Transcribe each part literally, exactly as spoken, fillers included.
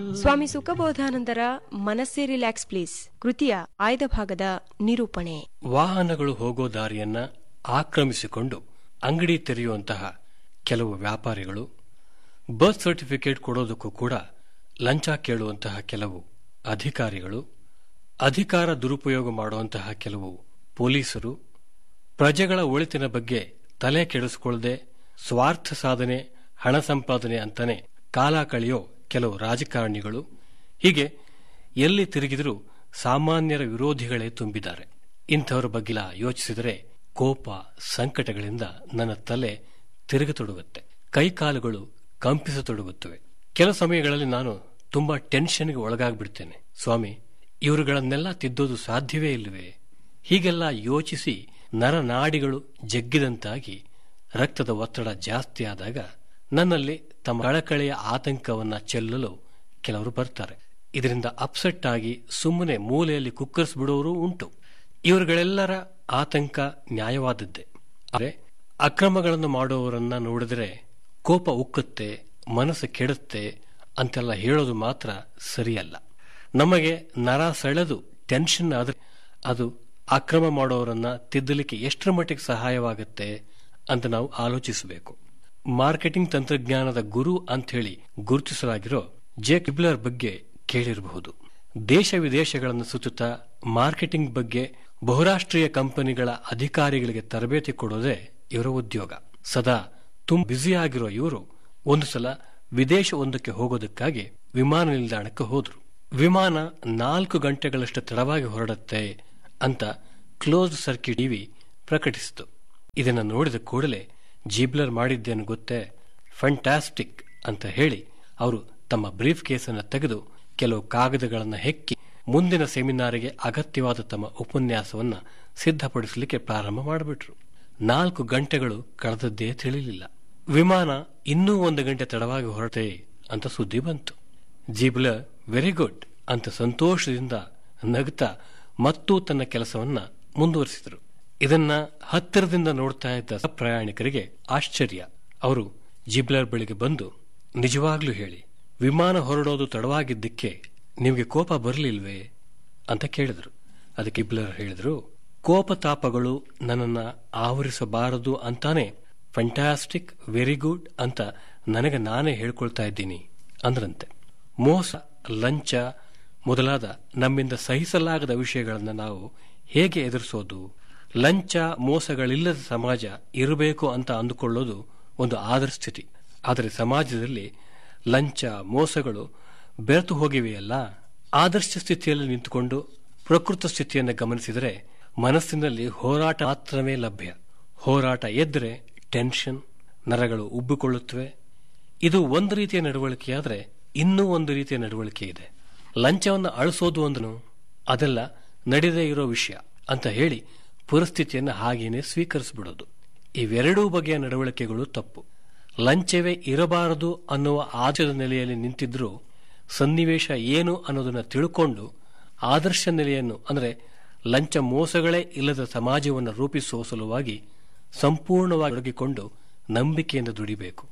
ಸ್ವಾಮಿ ಸುಖಬೋಧಾನಂದರ ಮನಸ್ಸೇ relax please ಕೃತಿಯ ಆಯ್ದ ಭಾಗದ ನಿರೂಪಣೆ. ವಾಹನಗಳು ಹೋಗೋ ದಾರಿಯನ್ನ ಆಕ್ರಮಿಸಿಕೊಂಡು ಅಂಗಡಿ ತೆರೆಯುವಂತಹ ಕೆಲವು ವ್ಯಾಪಾರಿಗಳು, ಬರ್ತ್ ಸರ್ಟಿಫಿಕೇಟ್ ಕೊಡೋದಕ್ಕೂ ಕೂಡ ಲಂಚ ಕೇಳುವಂತಹ ಕೆಲವು ಅಧಿಕಾರಿಗಳು, ಅಧಿಕಾರ ದುರುಪಯೋಗ ಮಾಡುವಂತಹ ಕೆಲವು ಪೊಲೀಸರು, ಪ್ರಜೆಗಳ ಒಳಿತಿನ ಬಗ್ಗೆ ತಲೆ ಕೆಡಿಸಿಕೊಳ್ಳದೆ ಸ್ವಾರ್ಥ ಸಾಧನೆ, ಹಣ ಸಂಪಾದನೆ ಅಂತಾನೆ ಕಾಲ ಕಳೆಯೋ ಕೆಲವು ರಾಜಕಾರಣಿಗಳು, ಹೀಗೆ ಎಲ್ಲಿ ತಿರುಗಿದರೂ ಸಾಮಾನ್ಯರ ವಿರೋಧಿಗಳೇ ತುಂಬಿದ್ದಾರೆ. ಇಂಥವರ ಬಗ್ಗೆ ಯೋಚಿಸಿದರೆ ಕೋಪ, ಸಂಕಟಗಳಿಂದ ನನ್ನ ತಲೆ ತಿರುಗತೊಡಗುತ್ತೆ, ಕೈಕಾಲುಗಳು ಕಂಪಿಸತೊಡಗುತ್ತವೆ. ಕೆಲವು ಸಮಯಗಳಲ್ಲಿ ನಾನು ತುಂಬಾ ಟೆನ್ಷನ್ಗೆ ಒಳಗಾಗ್ಬಿಡ್ತೇನೆ. ಸ್ವಾಮಿ, ಇವರುಗಳನ್ನೆಲ್ಲ ತಿದ್ದೋದು ಸಾಧ್ಯವೇ ಇಲ್ಲವೇ? ಹೀಗೆಲ್ಲ ಯೋಚಿಸಿ ನರನಾಡಿಗಳು ಜಗ್ಗಿದಂತಾಗಿ ರಕ್ತದ ಒತ್ತಡ ಜಾಸ್ತಿ ಆದಾಗ ನನ್ನಲ್ಲಿ ತಮ್ಮ ಕಳಕಳೆಯ ಆತಂಕವನ್ನ ಚೆಲ್ಲಲು ಕೆಲವರು ಬರ್ತಾರೆ. ಇದರಿಂದ ಅಪ್ಸೆಟ್ ಆಗಿ ಸುಮ್ಮನೆ ಮೂಲೆಯಲ್ಲಿ ಕುಕ್ಕರಿಸ್ಬಿಡೋರು ಉಂಟು. ಇವರುಗಳೆಲ್ಲರ ಆತಂಕ ನ್ಯಾಯವಾದದ್ದೇ. ಆದರೆ ಅಕ್ರಮಗಳನ್ನು ಮಾಡುವವರನ್ನ ನೋಡಿದರೆ ಕೋಪ ಉಕ್ಕುತ್ತೆ, ಮನಸ್ಸು ಕೆಡುತ್ತೆ ಅಂತೆಲ್ಲ ಹೇಳೋದು ಮಾತ್ರ ಸರಿಯಲ್ಲ. ನಮಗೆ ನರ ಸೆಳೆದು ಟೆನ್ಷನ್ ಆದರೆ ಅದು ಅಕ್ರಮ ಮಾಡೋರನ್ನ ತಿದ್ದಲಿಕ್ಕೆ ಎಷ್ಟರ ಮಟ್ಟಿಗೆ ಸಹಾಯವಾಗುತ್ತೆ ಅಂತ ನಾವು ಆಲೋಚಿಸಬೇಕು. ಮಾರ್ಕೆಟಿಂಗ್ ತಂತ್ರಜ್ಞಾನದ ಗುರು ಅಂಥೇಳಿ ಗುರುತಿಸಲಾಗಿರೋ ಜೆ ಕಿಬ್ಲರ್ ಬಗ್ಗೆ ಕೇಳಿರಬಹುದು. ದೇಶ ವಿದೇಶಗಳನ್ನು ಸುತ್ತುತ್ತಾ ಮಾರ್ಕೆಟಿಂಗ್ ಬಗ್ಗೆ ಬಹುರಾಷ್ಟ್ರೀಯ ಕಂಪನಿಗಳ ಅಧಿಕಾರಿಗಳಿಗೆ ತರಬೇತಿ ಕೊಡೋದೇ ಇವರ ಉದ್ಯೋಗ. ಸದಾ ತುಂಬ ಬ್ಯುಸಿಯಾಗಿರೋ ಇವರು ಒಂದು ಸಲ ವಿದೇಶ ಒಂದಕ್ಕೆ ಹೋಗೋದಕ್ಕಾಗಿ ವಿಮಾನ ನಿಲ್ದಾಣಕ್ಕೆ ಹೋದ್ರು. ವಿಮಾನ ನಾಲ್ಕು ಗಂಟೆಗಳಷ್ಟು ತಡವಾಗಿ ಹೊರಡುತ್ತೆ ಅಂತ ಕ್ಲೋಸ್ ಸರ್ಕ್ಯೂಟ್ ಟಿವಿ ಪ್ರಕಟಿಸಿತು. ಇದನ್ನು ನೋಡಿದ ಕೂಡಲೇ ಜಿಬ್ಲರ್ ಮಾಡಿದ್ದೇನು ಗೊತ್ತೇ? ಫ್ಯಾಂಟಾಸ್ಟಿಕ್ ಅಂತ ಹೇಳಿ ಅವರು ತಮ್ಮ ಬ್ರೀಫ್ ಕೇಸನ್ನು ತೆಗೆದು ಕೆಲವು ಕಾಗದಗಳನ್ನು ಹೆಕ್ಕಿ ಮುಂದಿನ ಸೆಮಿನಾರಿಗೆ ಅಗತ್ಯವಾದ ತಮ್ಮ ಉಪನ್ಯಾಸವನ್ನ ಸಿದ್ಧಪಡಿಸಲಿಕ್ಕೆ ಪ್ರಾರಂಭ ಮಾಡಿಬಿಟ್ರು. ನಾಲ್ಕು ಗಂಟೆಗಳು ಕಳೆದದ್ದೇ ತಿಳಿಲಿಲ್ಲ. ವಿಮಾನ ಇನ್ನೂ ಒಂದು ಗಂಟೆ ತಡವಾಗಿ ಹೊರಟೆ ಅಂತ ಸುದ್ದಿ ಬಂತು. ಜಿಬ್ಲರ್ ವೆರಿ ಗುಡ್ ಅಂತ ಸಂತೋಷದಿಂದ ನಗ್ತಾ ಮತ್ತೂ ತನ್ನ ಕೆಲಸವನ್ನ ಮುಂದುವರಿಸಿದರು. ಇದನ್ನ ಹತ್ತಿರದಿಂದ ನೋಡ್ತಾ ಇದ್ದ ಪ್ರಯಾಣಿಕರಿಗೆ ಆಶ್ಚರ್ಯ. ಅವರು ಜಿಬ್ಲರ್ ಬಳಿಗೆ ಬಂದು, ನಿಜವಾಗ್ಲೂ ಹೇಳಿ, ವಿಮಾನ ಹೊರಡೋದು ತಡವಾಗಿದ್ದಕ್ಕೆ ನಿಮಗೆ ಕೋಪ ಬರಲಿಲ್ವೇ ಅಂತ ಕೇಳಿದರು. ಅದಕ್ಕೆ ಜಿಬ್ಲರ್ ಹೇಳಿದ್ರು, ಕೋಪತಾಪಗಳು ನನ್ನನ್ನ ಆವರಿಸಬಾರದು ಅಂತಾನೆ ಫ್ಯಾಂಟಾಸ್ಟಿಕ್, ವೆರಿ ಗುಡ್ ಅಂತ ನನಗೆ ನಾನೇ ಹೇಳ್ಕೊಳ್ತಾ ಇದ್ದೀನಿ ಅಂದ್ರಂತೆ. ಮೋಸ, ಲಂಚ ಮೊದಲಾದ ನಮ್ಮಿಂದ ಸಹಿಸಲಾಗದ ವಿಷಯಗಳನ್ನು ನಾವು ಹೇಗೆ ಎದುರಿಸೋದು? ಲಂಚ ಮೋಸಗಳಿಲ್ಲದ ಸಮಾಜ ಇರಬೇಕು ಅಂತ ಅಂದುಕೊಳ್ಳೋದು ಒಂದು ಆದರ್ಶ ಸ್ಥಿತಿ. ಆದರೆ ಸಮಾಜದಲ್ಲಿ ಲಂಚ ಮೋಸಗಳು ಬೆರೆತು ಹೋಗಿವೆಯಲ್ಲ. ಆದರ್ಶ ಸ್ಥಿತಿಯಲ್ಲಿ ನಿಂತುಕೊಂಡು ಪ್ರಕೃತ ಸ್ಥಿತಿಯನ್ನು ಗಮನಿಸಿದರೆ ಮನಸ್ಸಿನಲ್ಲಿ ಹೋರಾಟ ಮಾತ್ರವೇ ಲಭ್ಯ. ಹೋರಾಟ ಎದ್ದರೆ ಟೆನ್ಷನ್, ನರಗಳು ಉಬ್ಬಿಕೊಳ್ಳುತ್ತವೆ. ಇದು ಒಂದು ರೀತಿಯ ನಡವಳಿಕೆಯಾದರೆ ಇನ್ನೂ ಒಂದು ರೀತಿಯ ನಡವಳಿಕೆ ಇದೆ. ಲಂಚವನ್ನು ಅಳಿಸೋದು ಅಂದನು ಅದೆಲ್ಲ ನಡೆದೇ ಇರೋ ವಿಷಯ ಅಂತ ಹೇಳಿ ಪರಿಸ್ಥಿತಿಯನ್ನು ಹಾಗೇನೆ ಸ್ವೀಕರಿಸಿಬಿಡೋದು. ಇವೆರಡೂ ಬಗೆಯ ನಡವಳಿಕೆಗಳು ತಪ್ಪು. ಲಂಚವೇ ಇರಬಾರದು ಅನ್ನುವ ಆಚದ ನೆಲೆಯಲ್ಲಿ ನಿಂತಿದ್ರೂ ಸನ್ನಿವೇಶ ಏನು ಅನ್ನೋದನ್ನ ತಿಳ್ಕೊಂಡು ಆದರ್ಶ ನೆಲೆಯನ್ನು ಅಂದರೆ ಲಂಚ ಮೋಸಗಳೇ ಇಲ್ಲದ ಸಮಾಜವನ್ನು ರೂಪಿಸುವ ಸಲುವಾಗಿ ಸಂಪೂರ್ಣವಾಗಿ ತೊಡಗಿಕೊಂಡು ನಂಬಿಕೆಯಿಂದ ದುಡಿಬೇಕು.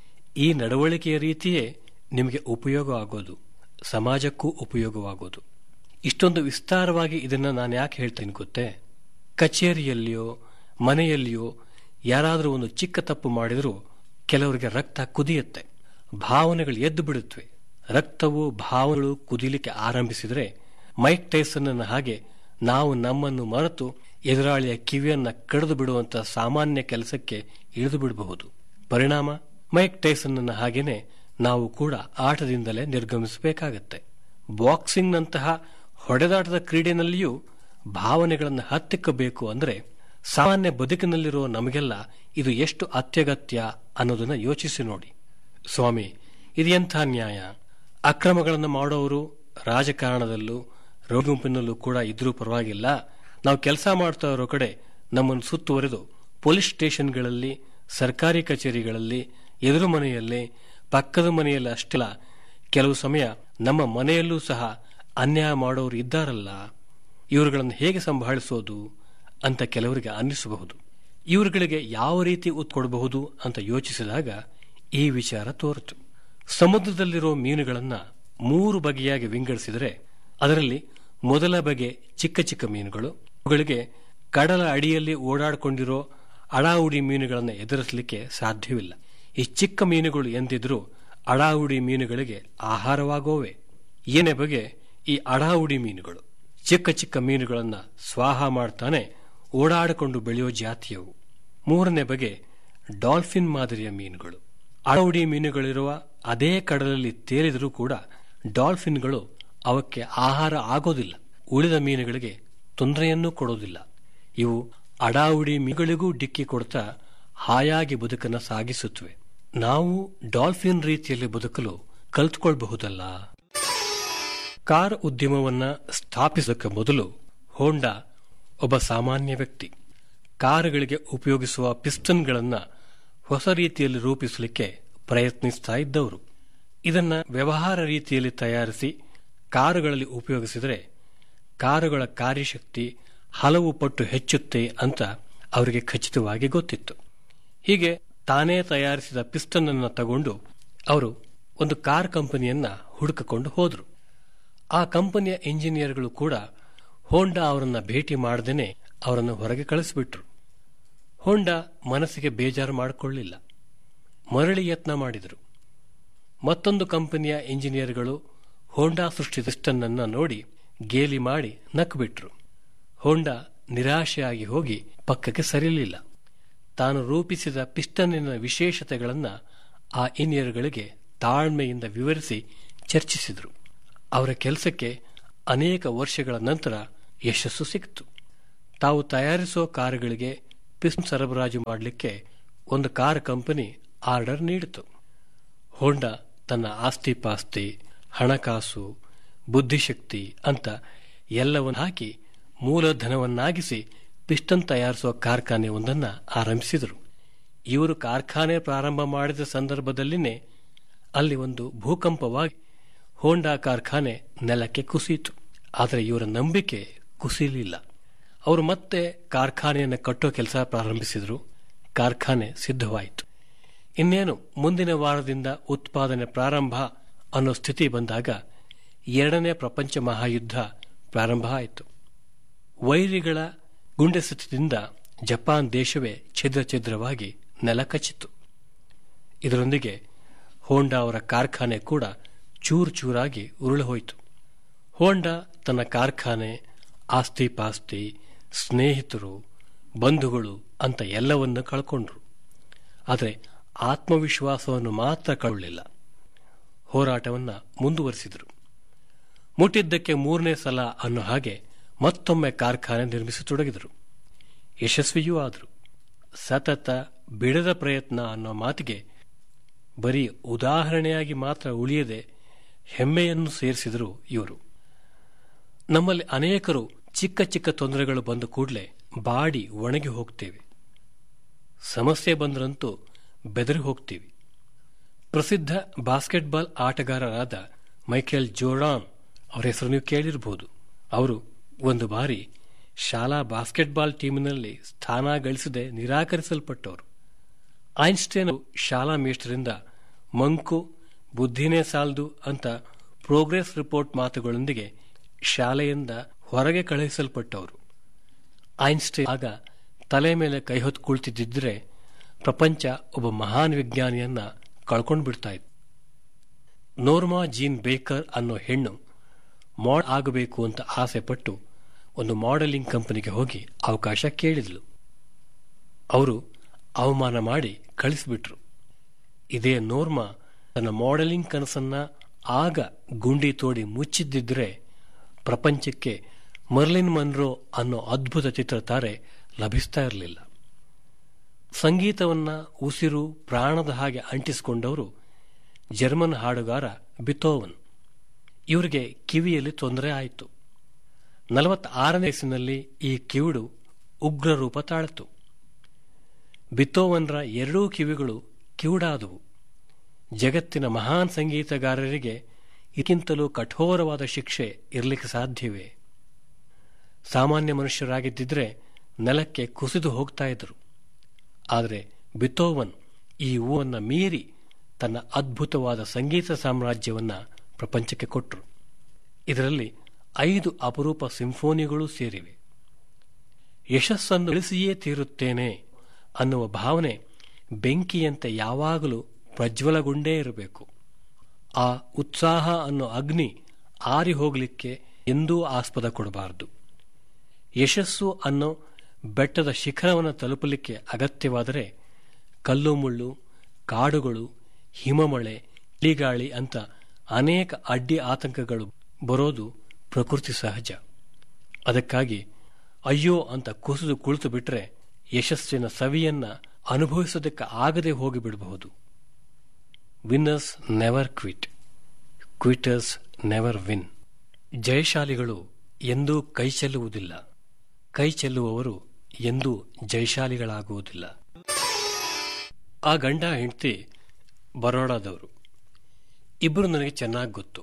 ಈ ನಡವಳಿಕೆಯ ರೀತಿಯೇ ನಿಮಗೆ ಉಪಯೋಗ ಆಗೋದು, ಸಮಾಜಕ್ಕೂ ಉಪಯೋಗವಾಗೋದು. ಇಷ್ಟೊಂದು ವಿಸ್ತಾರವಾಗಿ ಇದನ್ನ ನಾನು ಯಾಕೆ ಹೇಳ್ತೀನಿ ಗೊತ್ತೇ? ಕಚೇರಿಯಲ್ಲಿಯೋ ಮನೆಯಲ್ಲಿಯೋ ಯಾರಾದರೂ ಒಂದು ಚಿಕ್ಕ ತಪ್ಪು ಮಾಡಿದರೂ ಕೆಲವರಿಗೆ ರಕ್ತ ಕುದಿಯುತ್ತೆ, ಭಾವನೆಗಳು ಎದ್ದು ಬಿಡುತ್ತವೆ. ರಕ್ತವು ಭಾವನೆಗಳು ಕುದಿಲಿಕ್ಕೆ ಆರಂಭಿಸಿದರೆ ಮೈಕ್ ಟೈಸನ್ನ ಹಾಗೆ ನಾವು ನಮ್ಮನ್ನು ಮರೆತು ಎದುರಾಳಿಯ ಕಿವಿಯನ್ನ ಕಡಿದು ಬಿಡುವಂತಹ ಸಾಮಾನ್ಯ ಕೆಲಸಕ್ಕೆ ಇಳಿದು ಬಿಡಬಹುದು. ಪರಿಣಾಮ ಮೈಕ್ ಟೈಸನ್ನ ಹಾಗೇನೆ ನಾವು ಕೂಡ ಆಟದಿಂದಲೇ ನಿರ್ಗಮಿಸಬೇಕಾಗತ್ತೆ. ಬಾಕ್ಸಿಂಗ್ನಂತಹ ಹೊಡೆದಾಟದ ಕ್ರೀಡೆನಲ್ಲಿಯೂ ಭಾವನೆಗಳನ್ನು ಹತ್ತಿಕ್ಕಬೇಕು ಅಂದರೆ ಸಾಮಾನ್ಯ ಬದುಕಿನಲ್ಲಿರುವ ನಮಗೆಲ್ಲ ಇದು ಎಷ್ಟು ಅತ್ಯಗತ್ಯ ಅನ್ನೋದನ್ನ ಯೋಚಿಸಿ ನೋಡಿ. ಸ್ವಾಮಿ, ಇದು ಎಂಥ ನ್ಯಾಯ? ಅಕ್ರಮಗಳನ್ನು ಮಾಡೋರು ರಾಜಕಾರಣದಲ್ಲೂ ರೋಗ ಗುಂಪಿನಲ್ಲೂ ಕೂಡ ಇದ್ರೂ ಪರವಾಗಿಲ್ಲ, ನಾವು ಕೆಲಸ ಮಾಡ್ತಾ ಇರೋ ಕಡೆ ನಮ್ಮನ್ನು ಸುತ್ತುವರೆದು ಪೊಲೀಸ್ ಸ್ಟೇಷನ್ಗಳಲ್ಲಿ, ಸರ್ಕಾರಿ ಕಚೇರಿಗಳಲ್ಲಿ, ಎದುರು ಮನೆಯಲ್ಲಿ, ಪಕ್ಕದ ಮನೆಯಲ್ಲಿ ಅಷ್ಟೆಲ್ಲ ಕೆಲವು ಸಮಯ ನಮ್ಮ ಮನೆಯಲ್ಲೂ ಸಹ ಅನ್ಯಾಯ ಮಾಡೋರು ಇದ್ದಾರಲ್ಲ, ಇವರುಗಳನ್ನು ಹೇಗೆ ಸಂಭಾಳಿಸೋದು ಅಂತ ಕೆಲವರಿಗೆ ಅನ್ನಿಸಬಹುದು. ಇವರುಗಳಿಗೆ ಯಾವ ರೀತಿ ಉತ್ತರ ಕೊಡಬಹುದು ಅಂತ ಯೋಚಿಸಿದಾಗ ಈ ವಿಚಾರ ತೋರಿತು. ಸಮುದ್ರದಲ್ಲಿರೋ ಮೀನುಗಳನ್ನ ಮೂರು ಬಗೆಯಾಗಿ ವಿಂಗಡಿಸಿದರೆ ಅದರಲ್ಲಿ ಮೊದಲ ಬಗೆ ಚಿಕ್ಕ ಚಿಕ್ಕ ಮೀನುಗಳು. ಅವುಗಳಿಗೆ ಕಡಲ ಅಡಿಯಲ್ಲಿ ಓಡಾಡಿಕೊಂಡಿರೋ ಅಡಾವುಡಿ ಮೀನುಗಳನ್ನು ಎದುರಿಸಲಿಕ್ಕೆ ಸಾಧ್ಯವಿಲ್ಲ. ಈ ಚಿಕ್ಕ ಮೀನುಗಳು ಎಂದಿದ್ರೂ ಅಡಾವುಡಿ ಮೀನುಗಳಿಗೆ ಆಹಾರವಾಗೋವೆ. ಏನೇ ಬಗೆ ಈ ಅಡಾವುಡಿ ಮೀನುಗಳು ಚಿಕ್ಕ ಚಿಕ್ಕ ಮೀನುಗಳನ್ನು ಸ್ವಾಹ ಮಾಡ್ತಾನೆ ಓಡಾಡಿಕೊಂಡು ಬೆಳೆಯೋ ಜಾತಿಯವು. ಮೂರನೇ ಬಗೆ ಡಾಲ್ಫಿನ್ ಮಾದರಿಯ ಮೀನುಗಳು. ಅಡಾವುಡಿ ಮೀನುಗಳಿರುವ ಅದೇ ಕಡಲಲ್ಲಿ ತೇಲಿದರೂ ಕೂಡ ಡಾಲ್ಫಿನ್ಗಳು ಅವಕ್ಕೆ ಆಹಾರ ಆಗೋದಿಲ್ಲ, ಉಳಿದ ಮೀನುಗಳಿಗೆ ತೊಂದರೆಯನ್ನೂ ಕೊಡೋದಿಲ್ಲ. ಇವು ಅಡಾವುಡಿ ಮೀನುಗಳಿಗೂ ಡಿಕ್ಕಿ ಕೊಡ್ತಾ ಹಾಯಾಗಿ ಬದುಕನ್ನು ಸಾಗಿಸುತ್ತವೆ. ನಾವು ಡಾಲ್ಫಿನ್ ರೀತಿಯಲ್ಲಿ ಬದುಕಲು ಕಲ್ತುಕೊಳ್ಬಹುದಲ್ಲ. ಕಾರ್ ಉದ್ಯಮವನ್ನ ಸ್ಥಾಪಿಸೋಕೆ ಮೊದಲು ಹೋಂಡಾ ಒಬ್ಬ ಸಾಮಾನ್ಯ ವ್ಯಕ್ತಿ. ಕಾರುಗಳಿಗೆ ಉಪಯೋಗಿಸುವ ಪಿಸ್ಟನ್ಗಳನ್ನು ಹೊಸ ರೀತಿಯಲ್ಲಿ ರೂಪಿಸಲಿಕ್ಕೆ ಪ್ರಯತ್ನಿಸ್ತಾ ಇದ್ದವರು. ಇದನ್ನ ವ್ಯವಹಾರ ರೀತಿಯಲ್ಲಿ ತಯಾರಿಸಿ ಕಾರುಗಳಲ್ಲಿ ಉಪಯೋಗಿಸಿದರೆ ಕಾರುಗಳ ಕಾರ್ಯಶಕ್ತಿ ಹಲವು ಪಟ್ಟು ಹೆಚ್ಚುತ್ತೆ ಅಂತ ಅವರಿಗೆ ಖಚಿತವಾಗಿ ಗೊತ್ತಿತ್ತು. ಹೀಗೆ ತಾನೇ ತಯಾರಿಸಿದ ಪಿಸ್ಟನ್ ಅನ್ನು ತಗೊಂಡು ಅವರು ಒಂದು ಕಾರ್ ಕಂಪನಿಯನ್ನ ಹುಡುಕಿಕೊಂಡು ಹೋದರು. ಆ ಕಂಪನಿಯ ಇಂಜಿನಿಯರ್ಗಳು ಕೂಡ ಹೋಂಡಾ ಅವರನ್ನ ಭೇಟಿ ಮಾಡದೇನೆ ಅವರನ್ನು ಹೊರಗೆ ಕಳಿಸಿಬಿಟ್ರು. ಹೋಂಡಾ ಮನಸ್ಸಿಗೆ ಬೇಜಾರು ಮಾಡಿಕೊಳ್ಳಿಲ್ಲ, ಮರಳಿ ಯತ್ನ ಮಾಡಿದರು. ಮತ್ತೊಂದು ಕಂಪನಿಯ ಇಂಜಿನಿಯರ್ಗಳು ಹೋಂಡಾ ಸೃಷ್ಟಿಸಿದ ಪಿಸ್ಟನ್ ಅನ್ನು ನೋಡಿ ಗೇಲಿ ಮಾಡಿ ನಕ್ಬಿಟ್ರು. ಹೋಂಡಾ ನಿರಾಶೆಯಾಗಿ ಹೋಗಿ ಪಕ್ಕಕ್ಕೆ ಸರಿಲಿಲ್ಲ. ತಾನು ರೂಪಿಸಿದ ಪಿಸ್ಟನ್ನಿನ ವಿಶೇಷತೆಗಳನ್ನು ಆ ಇಂಜಿನಿಯರ್ಗಳಿಗೆ ತಾಳ್ಮೆಯಿಂದ ವಿವರಿಸಿ ಚರ್ಚಿಸಿದರು. ಅವರ ಕೆಲಸಕ್ಕೆ ಅನೇಕ ವರ್ಷಗಳ ನಂತರ ಯಶಸ್ಸು ಸಿಕ್ತು. ತಾವು ತಯಾರಿಸೋ ಕಾರುಗಳಿಗೆ ಪಿಸ್ಟನ್ ಸರಬರಾಜು ಮಾಡಲಿಕ್ಕೆ ಒಂದು ಕಾರ್ ಕಂಪನಿ ಆರ್ಡರ್ ನೀಡಿತು. ಹೋಂಡಾ ತನ್ನ ಆಸ್ತಿ ಪಾಸ್ತಿ, ಹಣಕಾಸು, ಬುದ್ಧಿಶಕ್ತಿ ಅಂತ ಎಲ್ಲವನ್ನು ಹಾಕಿ ಮೂಲಧನವನ್ನಾಗಿಸಿ ಪಿಸ್ಟನ್ ತಯಾರಿಸುವ ಕಾರ್ಖಾನೆ ಒಂದನ್ನು ಆರಂಭಿಸಿದರು. ಇವರು ಕಾರ್ಖಾನೆ ಪ್ರಾರಂಭ ಮಾಡಿದ ಸಂದರ್ಭದಲ್ಲಿನೇ ಅಲ್ಲಿ ಒಂದು ಭೂಕಂಪವಾಗಿ ಹೋಂಡಾ ಕಾರ್ಖಾನೆ ನೆಲಕ್ಕೆ ಕುಸಿಯಿತು. ಆದರೆ ಇವರ ನಂಬಿಕೆ ಕುಸಿಯಲಿಲ್ಲ. ಅವರು ಮತ್ತೆ ಕಾರ್ಖಾನೆಯನ್ನು ಕಟ್ಟೋ ಕೆಲಸ ಪ್ರಾರಂಭಿಸಿದರು. ಕಾರ್ಖಾನೆ ಸಿದ್ಧವಾಯಿತು. ಇನ್ನೇನು ಮುಂದಿನ ವಾರದಿಂದ ಉತ್ಪಾದನೆ ಪ್ರಾರಂಭ ಅನ್ನೋ ಸ್ಥಿತಿ ಬಂದಾಗ ಎರಡನೇ ಪ್ರಪಂಚ ಮಹಾಯುದ್ಧ ಪ್ರಾರಂಭ ಆಯಿತು. ವೈರಿಗಳ ಗುಂಡೆಸತದಿಂದ ಜಪಾನ್ ದೇಶವೇ ಛಿದ್ರ ಛಿದ್ರವಾಗಿ ನೆಲ ಕಚ್ಚಿತು. ಇದರೊಂದಿಗೆ ಹೋಂಡಾ ಅವರ ಕಾರ್ಖಾನೆ ಕೂಡ ಚೂರು ಚೂರಾಗಿ ಉರುಳು ಹೋಯಿತು. ಹೋಂಡಾ ತನ್ನ ಕಾರ್ಖಾನೆ, ಆಸ್ತಿ ಪಾಸ್ತಿ, ಸ್ನೇಹಿತರು, ಬಂಧುಗಳು ಅಂತ ಎಲ್ಲವನ್ನೂ ಕಳ್ಕೊಂಡ್ರು. ಆದರೆ ಆತ್ಮವಿಶ್ವಾಸವನ್ನು ಮಾತ್ರ ಕಳಲಿಲ್ಲ. ಹೋರಾಟವನ್ನು ಮುಂದುವರಿಸಿದರು. ಮುಟ್ಟಿದ್ದಕ್ಕೆ ಮೂರನೇ ಸಲ ಅನ್ನೋ ಹಾಗೆ ಮತ್ತೊಮ್ಮೆ ಕಾರ್ಖಾನೆ ನಿರ್ಮಿಸತೊಡಗಿದರು. ಯಶಸ್ವಿಯೂ ಆದರು. ಸತತ ಬಿಡದ ಪ್ರಯತ್ನ ಅನ್ನೋ ಮಾತಿಗೆ ಬರೀ ಉದಾಹರಣೆಯಾಗಿ ಮಾತ್ರ ಉಳಿಯದೆ ಹೆಮ್ಮೆಯನ್ನು ಸೇರಿಸಿದರು ಇವರು. ನಮ್ಮಲ್ಲಿ ಅನೇಕರು ಚಿಕ್ಕ ಚಿಕ್ಕ ತೊಂದರೆಗಳು ಬಂದ ಕೂಡಲೇ ಬಾಡಿ ಒಣಗಿ ಹೋಗ್ತೇವೆ. ಸಮಸ್ಯೆ ಬಂದ್ರಂತೂ ಬೆದರಿ ಹೋಗ್ತೀವಿ. ಪ್ರಸಿದ್ಧ ಬಾಸ್ಕೆಟ್ಬಾಲ್ ಆಟಗಾರರಾದ ಮೈಕೆಲ್ ಜೋರ್ಡಾನ್ ಅವರ ಹೆಸರು ನೀವು ಕೇಳಿರಬಹುದು. ಅವರು ಒಂದು ಬಾರಿ ಶಾಲಾ ಬಾಸ್ಕೆಟ್ಬಾಲ್ ಟೀಮಿನಲ್ಲಿ ಸ್ಥಾನ ಗಳಿಸದೆ ನಿರಾಕರಿಸಲ್ಪಟ್ಟವರು. ಐನ್ಸ್ಟೈನ್ ಶಾಲಾ ಮೇಷ್ಟರಿಂದ ಮಂಕು, ಬುದ್ಧಿನೇ ಸಾಲದು ಅಂತ ಪ್ರೋಗ್ರೆಸ್ ರಿಪೋರ್ಟ್ ಮಾತುಗಳೊಂದಿಗೆ ಶಾಲೆಯಿಂದ ಹೊರಗೆ ಕಳುಹಿಸಲ್ಪಟ್ಟವರು. ಐನ್ಸ್ಟೈನ್ ಆಗ ತಲೆ ಮೇಲೆ ಕೈ ಹೊತ್ತು ಕುಳಿತಿದ್ದರೆ ಪ್ರಪಂಚ ಒಬ್ಬ ಮಹಾನ್ ವಿಜ್ಞಾನಿಯನ್ನ ಕಳ್ಕೊಂಡು ಬಿಡ್ತಾ ಇತ್ತು. ನೋರ್ಮಾ ಜೀನ್ ಬೇಕರ್ ಅನ್ನೋ ಹೆಣ್ಣು ಮಾಡ್ ಆಗಬೇಕು ಅಂತ ಆಸೆ ಪಟ್ಟು ಒಂದು ಮಾಡೆಲಿಂಗ್ ಕಂಪನಿಗೆ ಹೋಗಿ ಅವಕಾಶ ಕೇಳಿದ್ಲು. ಅವರು ಅವಮಾನ ಮಾಡಿ ಕಳಿಸಿಬಿಟ್ರು. ಇದೇ ನೋರ್ಮಾ ತನ್ನ ಮಾಡೆಲಿಂಗ್ ಕನಸನ್ನ ಆಗ ಗುಂಡಿ ತೋಡಿ ಮುಚ್ಚಿದ್ದಿದ್ರೆ ಪ್ರಪಂಚಕ್ಕೆ ಮರ್ಲಿನ್ ಮನ್ರೋ ಅನ್ನೋ ಅದ್ಭುತ ಚಿತ್ರತಾರೆ ಲಭಿಸ್ತಾ ಇರಲಿಲ್ಲ. ಸಂಗೀತವನ್ನ ಉಸಿರು ಪ್ರಾಣದ ಹಾಗೆ ಅಂಟಿಸಿಕೊಂಡವರು ಜರ್ಮನ್ ಹಾಡುಗಾರ ಬಿಥೋವನ್. ಇವರಿಗೆ ಕಿವಿಯಲ್ಲಿ ತೊಂದರೆ ಆಯಿತು. ನಲವತ್ತಾರನೇ ವಯಸ್ಸಿನಲ್ಲಿ ಈ ಕಿವಿಡು ಉಗ್ರ ರೂಪ ತಾಳಿತು. ಬಿಥೋವನ್ರ ಎರಡೂ ಕಿವಿಗಳು ಕಿವುಡಾದವು. ಜಗತ್ತಿನ ಮಹಾನ್ ಸಂಗೀತಗಾರರಿಗೆ ಇದಕ್ಕಿಂತಲೂ ಕಠೋರವಾದ ಶಿಕ್ಷೆ ಇರಲಿಕ್ಕೆ ಸಾಧ್ಯವೇ? ಸಾಮಾನ್ಯ ಮನುಷ್ಯರಾಗಿದ್ದಿದ್ರೆ ನೆಲಕ್ಕೆ ಕುಸಿದು ಹೋಗ್ತಾ ಇದ್ದರು. ಆದರೆ ಬಿಥೋವನ್ ಈ ಊವನ್ನು ಮೀರಿ ತನ್ನ ಅದ್ಭುತವಾದ ಸಂಗೀತ ಸಾಮ್ರಾಜ್ಯವನ್ನ ಪ್ರಪಂಚಕ್ಕೆ ಕೊಟ್ಟರು. ಇದರಲ್ಲಿ ಐದು ಅಪರೂಪ ಸಿಂಫೋನಿಗಳು ಸೇರಿವೆ. ಯಶಸ್ಸನ್ನು ಗಳಿಸಿಯೇ ತೀರುತ್ತೇನೆ ಅನ್ನುವ ಭಾವನೆ ಬೆಂಕಿಯಂತೆ ಯಾವಾಗಲೂ ಪ್ರಜ್ವಲಗೊಂಡೇ ಇರಬೇಕು. ಆ ಉತ್ಸಾಹ ಅನ್ನೋ ಅಗ್ನಿ ಆರಿ ಹೋಗಲಿಕ್ಕೆ ಎಂದೂ ಆಸ್ಪದ ಕೊಡಬಾರದು. ಯಶಸ್ಸು ಅನ್ನೋ ಬೆಟ್ಟದ ಶಿಖರವನ್ನು ತಲುಪಲಿಕ್ಕೆ ಅಗತ್ಯವಾದರೆ ಕಲ್ಲು ಮುಳ್ಳು, ಕಾಡುಗಳು, ಹಿಮಮಳೆ, ಇಳಿಗಾಳಿ ಅಂತ ಅನೇಕ ಅಡ್ಡಿ ಆತಂಕಗಳು ಬರೋದು ಪ್ರಕೃತಿ ಸಹಜ. ಅದಕ್ಕಾಗಿ ಅಯ್ಯೋ ಅಂತ ಕುಸಿದು ಕುಳಿತು ಬಿಟ್ರೆ ಯಶಸ್ಸಿನ ಸವಿಯನ್ನ ಅನುಭವಿಸೋದಕ್ಕೆ ಆಗದೆ ಹೋಗಿಬಿಡಬಹುದು. Winners never quit, ಕ್ವಿಟರ್ಸ್ never win. ಜಯಶಾಲಿಗಳು ಎಂದೂ ಕೈ ಚೆಲ್ಲುವುದಿಲ್ಲ, ಕೈ ಚೆಲ್ಲುವವರು ಎಂದೂ ಜಯಶಾಲಿಗಳಾಗುವುದಿಲ್ಲ. ಆ ಗಂಡ ಹೆಂಡತಿ ಬರೋಡಾದವರು. ಇಬ್ಬರು ನನಗೆ ಚೆನ್ನಾಗಿ ಗೊತ್ತು.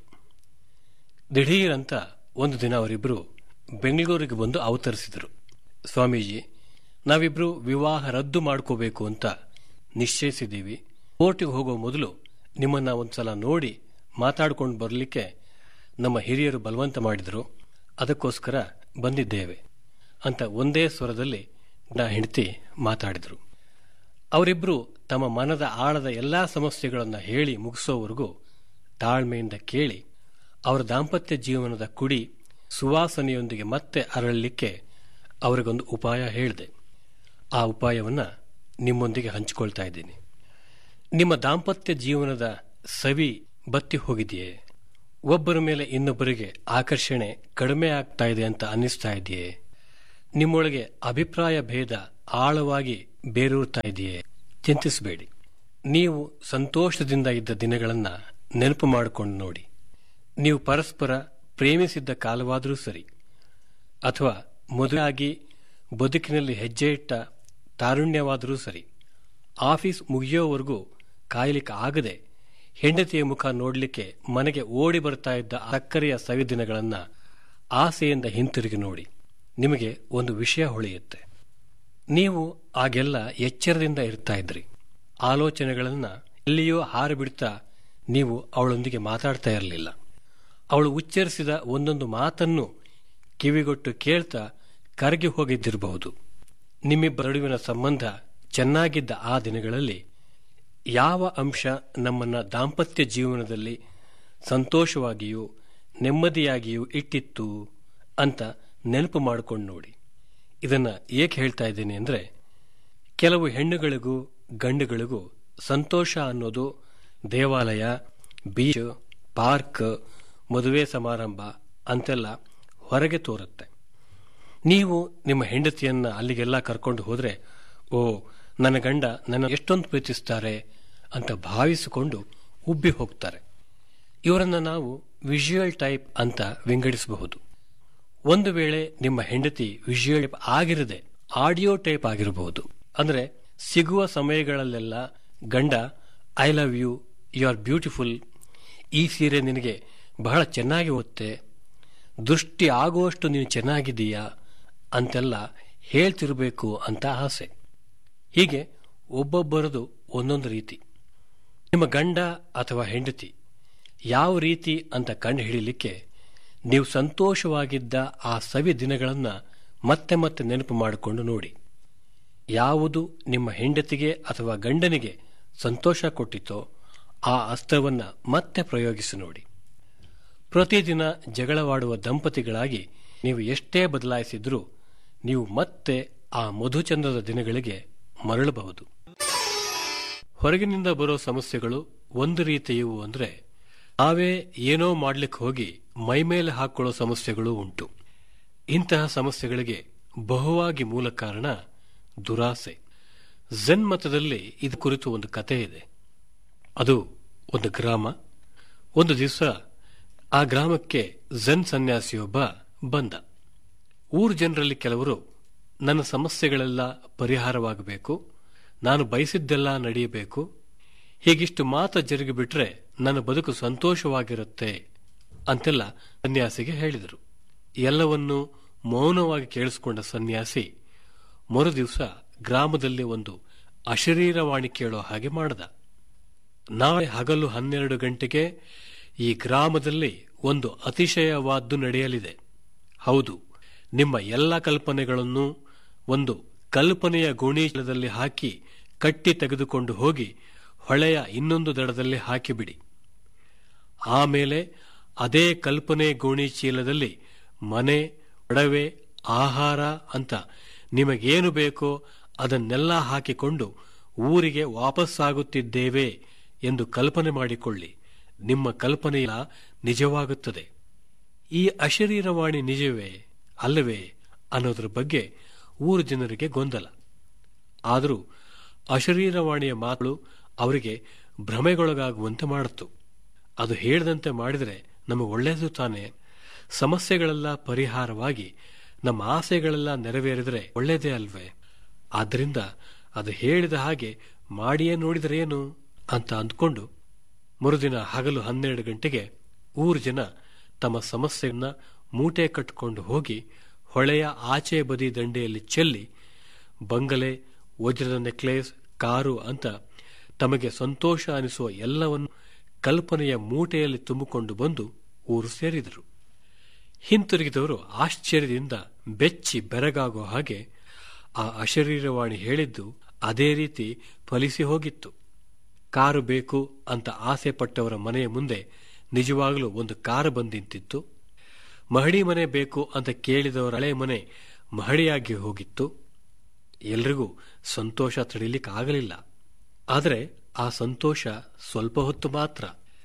ದಿಢೀರಂತ ಒಂದು ದಿನ ಅವರಿಬ್ಬರು ಬೆಂಗಳೂರಿಗೆ ಬಂದು ಅವತರಿಸಿದರು. ಸ್ವಾಮೀಜಿ, ನಾವಿಬ್ರು ವಿವಾಹ ರದ್ದು ಮಾಡ್ಕೋಬೇಕು ಅಂತ ನಿಶ್ಚಯಿಸಿದ್ದೀವಿ. ಕೋರ್ಟಿಗೆ ಹೋಗೋ ಮೊದಲು ನಿಮ್ಮನ್ನ ಒಂದ್ಸಲ ನೋಡಿ ಮಾತಾಡ್ಕೊಂಡು ಬರಲಿಕ್ಕೆ ನಮ್ಮ ಹಿರಿಯರು ಬಲವಂತ ಮಾಡಿದರು, ಅದಕ್ಕೋಸ್ಕರ ಬಂದಿದ್ದೇವೆ ಅಂತ ಒಂದೇ ಸ್ವರದಲ್ಲಿ ನಾ ಹೆಂಡತಿ ಮಾತಾಡಿದರು. ಅವರಿಬ್ಬರು ತಮ್ಮ ಮನದ ಆಳದ ಎಲ್ಲಾ ಸಮಸ್ಯೆಗಳನ್ನು ಹೇಳಿ ಮುಗಿಸೋವರೆಗೂ ತಾಳ್ಮೆಯಿಂದ ಕೇಳಿ ಅವರ ದಾಂಪತ್ಯ ಜೀವನದ ಕುಡಿ ಸುವಾಸನೆಯೊಂದಿಗೆ ಮತ್ತೆ ಅರಳಲಿಕ್ಕೆ ಅವರಿಗೊಂದು ಉಪಾಯ ಹೇಳಿದೆ. ಆ ಉಪಾಯವನ್ನು ನಿಮ್ಮೊಂದಿಗೆ ಹಂಚಿಕೊಳ್ತಾ ಇದ್ದೀನಿ. ನಿಮ್ಮ ದಾಂಪತ್ಯ ಜೀವನದ ಸವಿ ಬತ್ತಿ ಹೋಗಿದೆಯೇ? ಒಬ್ಬರ ಮೇಲೆ ಇನ್ನೊಬ್ಬರಿಗೆ ಆಕರ್ಷಣೆ ಕಡಿಮೆ ಆಗ್ತಾ ಇದೆ ಅಂತ ಅನ್ನಿಸ್ತಾ ಇದೆಯೇ? ನಿಮ್ಮೊಳಗೆ ಅಭಿಪ್ರಾಯ ಭೇದ ಆಳವಾಗಿ ಬೇರೂರ್ತಾ ಇದೆಯೇ? ಚಿಂತಿಸಬೇಡಿ. ನೀವು ಸಂತೋಷದಿಂದ ಇದ್ದ ದಿನಗಳನ್ನ ನೆನಪು ಮಾಡಿಕೊಂಡು ನೋಡಿ. ನೀವು ಪರಸ್ಪರ ಪ್ರೇಮಿಸಿದ್ದ ಕಾಲವಾದರೂ ಸರಿ, ಅಥವಾ ಮದುವೆಯಾಗಿ ಬದುಕಿನಲ್ಲಿ ಹೆಜ್ಜೆ ಇಟ್ಟ ತಾರುಣ್ಯವಾದರೂ ಸರಿ, ಆಫೀಸ್ ಮುಗಿಯೋವರೆಗೂ ಕಾಯಲಿಕ್ಕೆ ಆಗದೆ ಹೆಂಡತಿಯ ಮುಖ ನೋಡಲಿಕ್ಕೆ ಮನೆಗೆ ಓಡಿ ಬರ್ತಾ ಇದ್ದ ಸಕ್ಕರೆಯ ಸವಿದಿನಗಳನ್ನ ಆಸೆಯಿಂದ ಹಿಂತಿರುಗಿ ನೋಡಿ. ನಿಮಗೆ ಒಂದು ವಿಷಯ ಹೊಳೆಯುತ್ತೆ. ನೀವು ಆಗೆಲ್ಲ ಎಚ್ಚರದಿಂದ ಇರ್ತಾ ಇದ್ರಿ. ಆಲೋಚನೆಗಳನ್ನ ಎಲ್ಲಿಯೋ ಹಾರಿಬಿಡ್ತಾ ನೀವು ಅವಳೊಂದಿಗೆ ಮಾತಾಡ್ತಾ ಇರಲಿಲ್ಲ. ಅವಳು ಉಚ್ಚರಿಸಿದ ಒಂದೊಂದು ಮಾತನ್ನು ಕಿವಿಗೊಟ್ಟು ಕೇಳ್ತಾ ಕರಗಿ ಹೋಗಿದ್ದಿರಬಹುದು. ನಿಮ್ಮಿಬ್ಬರ ನಡುವಿನ ಸಂಬಂಧ ಚೆನ್ನಾಗಿದ್ದ ಆ ದಿನಗಳಲ್ಲಿ ಯಾವ ಅಂಶ ನಮ್ಮನ್ನ ದಾಂಪತ್ಯ ಜೀವನದಲ್ಲಿ ಸಂತೋಷವಾಗಿಯೂ ನೆಮ್ಮದಿಯಾಗಿಯೂ ಇಟ್ಟಿತ್ತು ಅಂತ ನೆನಪು ಮಾಡಿಕೊಂಡು ನೋಡಿ. ಇದನ್ನ ಏಕೆ ಹೇಳ್ತಾ ಇದ್ದೀನಿ ಅಂದರೆ, ಕೆಲವು ಹೆಣ್ಣುಗಳಿಗೂ ಗಂಡುಗಳಿಗೂ ಸಂತೋಷ ಅನ್ನೋದು ದೇವಾಲಯ, ಬೀಚ್, ಪಾರ್ಕ್, ಮದುವೆ ಸಮಾರಂಭ ಅಂತೆಲ್ಲ ಹೊರಗೆ ತೋರುತ್ತೆ. ನೀವು ನಿಮ್ಮ ಹೆಂಡತಿಯನ್ನ ಅಲ್ಲಿಗೆಲ್ಲ ಕರ್ಕೊಂಡು ಹೋದ್ರೆ, ಓ ನನ್ನ ಗಂಡ ನನ್ನ ಎಷ್ಟೊಂದು ಪ್ರೀತಿಸ್ತಾರೆ ಅಂತ ಭಾವಿಸಿಕೊಂಡು ಉಬ್ಬಿ ಹೋಗ್ತಾರೆ. ಇವರನ್ನ ನಾವು ವಿಜುವಲ್ ಟೈಪ್ ಅಂತ ವಿಂಗಡಿಸಬಹುದು. ಒಂದು ವೇಳೆ ನಿಮ್ಮ ಹೆಂಡತಿ ವಿಜುವಲ್ ಟೈಪ್ ಆಗಿರದೆ ಆಡಿಯೋ ಟೈಪ್ ಆಗಿರಬಹುದು. ಅಂದ್ರೆ ಸಿಗುವ ಸಮಯಗಳಲ್ಲೆಲ್ಲ ಗಂಡ I love you, you are beautiful, ಈ ಸೀರೆ ನಿನಗೆ ಬಹಳ ಚೆನ್ನಾಗಿ ಓದ್ತೆ, ದೃಷ್ಟಿ ಆಗುವಷ್ಟು ನೀನು ಚೆನ್ನಾಗಿದ್ದೀಯಾ ಅಂತೆಲ್ಲ ಹೇಳ್ತಿರಬೇಕು ಅಂತ ಆಸೆ. ಹೀಗೆ ಒಬ್ಬೊಬ್ಬರದು ಒಂದೊಂದು ರೀತಿ. ನಿಮ್ಮ ಗಂಡ ಅಥವಾ ಹೆಂಡತಿ ಯಾವ ರೀತಿ ಅಂತ ಕಂಡು ಹಿಡಿಯಲಿಕ್ಕೆ ನೀವು ಸಂತೋಷವಾಗಿದ್ದ ಆ ಸವಿ ದಿನಗಳನ್ನ ಮತ್ತೆ ಮತ್ತೆ ನೆನಪು ಮಾಡಿಕೊಂಡು ನೋಡಿ. ಯಾವುದು ನಿಮ್ಮ ಹೆಂಡತಿಗೆ ಅಥವಾ ಗಂಡನಿಗೆ ಸಂತೋಷ ಕೊಟ್ಟಿತೋ ಆ ಅಸ್ತ್ರವನ್ನ ಮತ್ತೆ ಪ್ರಯೋಗಿಸಿ ನೋಡಿ. ಪ್ರತಿದಿನ ಜಗಳವಾಡುವ ದಂಪತಿಗಳಾಗಿ ನೀವು ಎಷ್ಟೇ ಬದಲಾಯಿಸಿದ್ರೂ ನೀವು ಮತ್ತೆ ಆ ಮಧುಚಂದ್ರದ ದಿನಗಳಿಗೆ ಮರಳಬಹುದು. ಹೊರಗಿನಿಂದ ಬರೋ ಸಮಸ್ಯೆಗಳು ಒಂದು ರೀತಿಯವು ಅಂದ್ರೆ, ನಾವೇ ಏನೋ ಮಾಡ್ಲಿಕ್ಕೆ ಹೋಗಿ ಮೈಮೇಲೆ ಹಾಕೊಳ್ಳೋ ಸಮಸ್ಯೆಗಳು ಉಂಟು. ಇಂತಹ ಸಮಸ್ಯೆಗಳಿಗೆ ಬಹುವಾಗಿ ಮೂಲ ಕಾರಣ ದುರಾಸೆ. ಝೆನ್ ಮತದಲ್ಲಿ ಇದು ಕುರಿತು ಒಂದು ಕತೆ ಇದೆ. ಅದು ಒಂದು ಗ್ರಾಮ. ಒಂದು ದಿವಸ ಆ ಗ್ರಾಮಕ್ಕೆ ಝೆನ್ ಸನ್ಯಾಸಿಯೊಬ್ಬ ಬಂದ. ಊರು ಜನರಲ್ಲಿ ಕೆಲವರು ನನ್ನ ಸಮಸ್ಯೆಗಳೆಲ್ಲ ಪರಿಹಾರವಾಗಬೇಕು, ನಾನು ಬಯಸಿದ್ದೆಲ್ಲ ನಡೆಯಬೇಕು, ಹೀಗಿಷ್ಟು ಮಾತು ಜರುಗಿಬಿಟ್ರೆ ನನ್ನ ಬದುಕು ಸಂತೋಷವಾಗಿರುತ್ತೆ ಅಂತೆಲ್ಲ ಸನ್ಯಾಸಿಗೆ ಹೇಳಿದರು. ಎಲ್ಲವನ್ನೂ ಮೌನವಾಗಿ ಕೇಳಿಸಿಕೊಂಡ ಸನ್ಯಾಸಿ ಮರುದಿವಸ ಗ್ರಾಮದಲ್ಲಿ ಒಂದು ಅಶರೀರವಾಣಿ ಕೇಳೋ ಹಾಗೆ ಮಾಡ್ದ. ನಾಳೆ ಹಗಲು ಹನ್ನೆರಡು ಗಂಟೆಗೆ ಈ ಗ್ರಾಮದಲ್ಲಿ ಒಂದು ಅತಿಶಯವಾದ್ದು ನಡೆಯಲಿದೆ. ಹೌದು, ನಿಮ್ಮ ಎಲ್ಲ ಕಲ್ಪನೆಗಳನ್ನು ಒಂದು ಕಲ್ಪನೆಯ ಗೋಣಿಚೀಲದಲ್ಲಿ ಹಾಕಿ ಕಟ್ಟಿ ತೆಗೆದುಕೊಂಡು ಹೋಗಿ ಹೊಳೆಯ ಇನ್ನೊಂದು ದಡದಲ್ಲಿ ಹಾಕಿಬಿಡಿ. ಆಮೇಲೆ ಅದೇ ಕಲ್ಪನೆ ಗೋಣಿಚೀಲದಲ್ಲಿ ಮನೆ, ಒಡವೆ, ಆಹಾರ ಅಂತ ನಿಮಗೇನು ಬೇಕೋ ಅದನ್ನೆಲ್ಲ ಹಾಕಿಕೊಂಡು ಊರಿಗೆ ವಾಪಸ್ಸಾಗುತ್ತಿದ್ದೇವೆ ಎಂದು ಕಲ್ಪನೆ ಮಾಡಿಕೊಳ್ಳಿ. ನಿಮ್ಮ ಕಲ್ಪನೆಯ ನಿಜವಾಗುತ್ತದೆ. ಈ ಅಶರೀರವಾಣಿ ನಿಜವೇ ಅಲ್ಲವೇ ಅನ್ನೋದ್ರ ಬಗ್ಗೆ ಊರು ಜನರಿಗೆ ಗೊಂದಲ. ಆದರೂ ಅಶರೀರವಾಣಿಯ ಮಾತುಗಳು ಅವರಿಗೆ ಭ್ರಮೆಗೊಳಗಾಗುವಂತೆ ಮಾಡಿತು. ಅದು ಹೇಳಿದಂತೆ ಮಾಡಿದರೆ ನಮಗೆ ಒಳ್ಳೆಯದು ತಾನೇ. ಸಮಸ್ಯೆಗಳೆಲ್ಲ ಪರಿಹಾರವಾಗಿ ನಮ್ಮ ಆಸೆಗಳೆಲ್ಲ ನೆರವೇರಿದರೆ ಒಳ್ಳೆಯದೇ ಅಲ್ವೇ? ಆದ್ದರಿಂದ ಅದು ಹೇಳಿದ ಹಾಗೆ ಮಾಡಿಯೇ ನೋಡಿದರೇನು ಅಂತ ಅಂದ್ಕೊಂಡು ಮರುದಿನ ಹಗಲು ಹನ್ನೆರಡು ಗಂಟೆಗೆ ಊರು ಜನ ತಮ್ಮ ಸಮಸ್ಯೆಯನ್ನ ಮೂಟೆ ಕಟ್ಟಿಕೊಂಡು ಹೋಗಿ ಹೊಳೆಯ ಆಚೆ ಬದಿ ದಂಡೆಯಲ್ಲಿ ಚೆಲ್ಲಿ ಬಂಗಲೆ, ವಜ್ರದ ನೆಕ್ಲೇಸ್, ಕಾರು ಅಂತ ತಮಗೆ ಸಂತೋಷ ಅನಿಸುವ ಎಲ್ಲವನ್ನು ಕಲ್ಪನೆಯ ಮೂಟೆಯಲ್ಲಿ ತುಂಬಿಕೊಂಡು ಬಂದು ಊರು ಸೇರಿದರು. ಹಿಂತಿರುಗಿದವರು ಆಶ್ಚರ್ಯದಿಂದ ಬೆಚ್ಚಿ ಬೆರಗಾಗೋ ಹಾಗೆ ಆ ಅಶರೀರವಾಣಿ ಹೇಳಿದ್ದು ಅದೇ ರೀತಿ ಫಲಿಸಿ ಹೋಗಿತ್ತು. ಕಾರು ಬೇಕು ಅಂತ ಆಸೆ ಪಟ್ಟವರ ಮನೆಯ ಮುಂದೆ ನಿಜವಾಗಲೂ ಒಂದು ಕಾರು ಬಂದಿಂತಿತ್ತು. ಮಹಡಿ ಮನೆ ಬೇಕು ಅಂತ ಕೇಳಿದವರ ಹಳೆ ಮನೆ ಮಹಡಿಯಾಗಿ ಹೋಗಿತ್ತು. ಎಲ್ರಿಗೂ ಸಂತೋಷ ತಡೀಲಿಕ್ಕಾಗಲಿಲ್ಲ. ಆದರೆ ಆ ಸಂತೋಷ ಸ್ವಲ್ಪ ಹೊತ್ತು ಮಾತ್ರ.